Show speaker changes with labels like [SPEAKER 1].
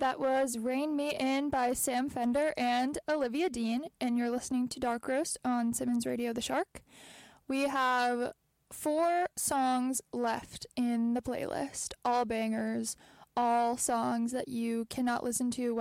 [SPEAKER 1] That was Rain Me In by Sam Fender and Olivia Dean, and you're listening to Dark Roast on Simmons Radio The Shark. We have 4 songs left in the playlist, all bangers, all songs that you cannot listen to